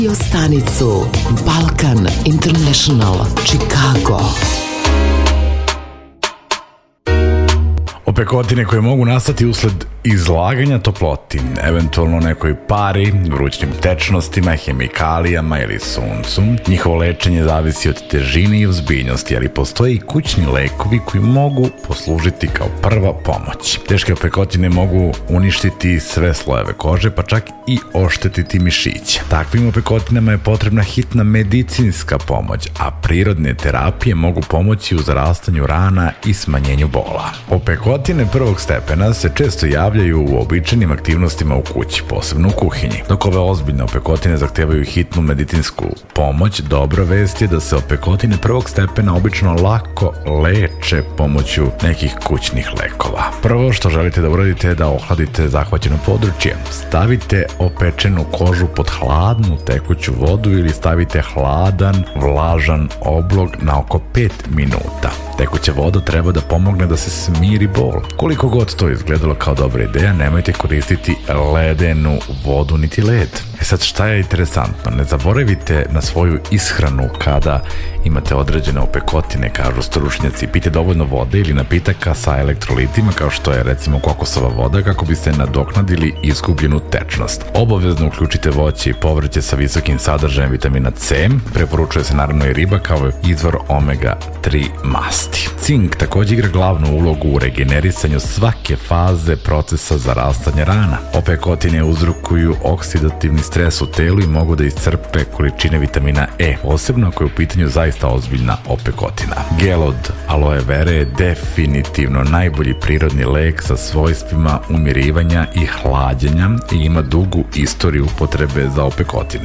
Radio stanicu Balkan International Chicago. Opekotine koje mogu nastati usled izlaganja toploti, eventualno nekoj pari, vrućnim tečnostima, hemikalijama ili suncu. Njihovo lečenje zavisi od težine i ozbiljnosti, ali postoje i kućni lekovi koji mogu poslužiti kao prva pomoć. Teške opekotine mogu uništiti sve slojeve kože, pa čak i oštetiti mišiće. Takvim opekotinama je potrebna hitna medicinska pomoć, a prirodne terapije mogu pomoći u zarastanju rana i smanjenju bola. Opekotine prvog stepena se često javljaju u uobičajenim aktivnostima u kući, posebno u kuhinji. Dok ove ozbiljne opekotine zahtevaju hitnu medicinsku pomoć, dobra vest je da se opekotine prvog stepena obično lako leče pomoću nekih kućnih lekova. Prvo što želite da uradite je da ohladite zahvaćeno područje. Stavite opečenu kožu pod hladnu tekuću vodu ili stavite hladan, vlažan oblog na oko 5 minuta. Tekuća voda treba da pomogne da se smiri bol. Koliko god to izgledalo kao dobra ideja, nemojte koristiti ledenu vodu niti led. Sad šta je interesantno? Ne zaboravite na svoju ishranu kada imate određene opekotine, kažu stručnjaci. Pijte dovoljno vode ili napitaka sa elektrolitima kao što je recimo kokosova voda kako biste nadoknadili izgubljenu tečnost. Obavezno uključite voće i povrće sa visokim sadržajem vitamina C. Preporučuje se naravno i riba kao izvor omega-3 masti. Cink također igra glavnu ulogu u regenerisanju svake faze procesa zarastanja rana. Opekotine uzrokuju oksidativni stres u telu i mogu da iscrpe količine vitamina E, posebno ako je u pitanju zaista ozbiljna opekotina. Gel od aloe vere je definitivno najbolji prirodni lek sa svojstvima umirivanja i hlađenja i ima dugu istoriju upotrebe za opekotine.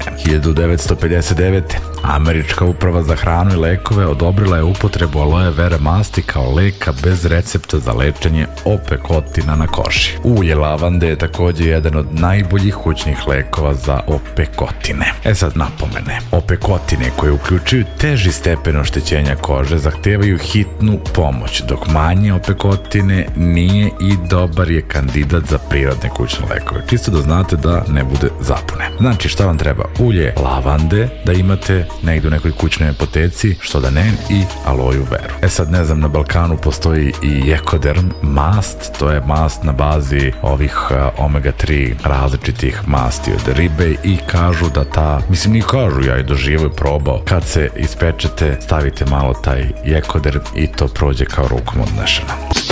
1959. Američka uprava za hranu i lekove odobrila je upotrebu aloe vere masti kao leka bez recepta za lečenje opekotina na koži. Ulje lavande je također jedan od najboljih kućnih lekova za opekotine. Sad napomene. Opekotine koje uključuju teži stepen oštećenja kože zahtevaju hitnu pomoć, dok manje opekotine nije i dobar je kandidat za prirodne kućne lekove. Čisto da znate da ne bude zapune. Znači šta vam treba? Ulje lavande da imate negdje u nekoj kućnoj apoteci, što da ne, i aloju veru. Sad ne znam, na Balkanu postoji i Ekoderm mast, to je mast na bazi ovih omega-3 različitih masti od ribe i kažu da ja i doživio i probao, kad se ispečete stavite malo taj Ekoderm i to prođe kao rukom odnešeno.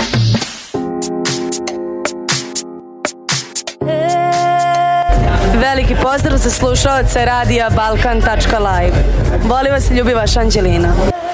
Veliki pozdrav za slušaoce radija Balkan.live. Voli vas i ljubi vaša Anđelina.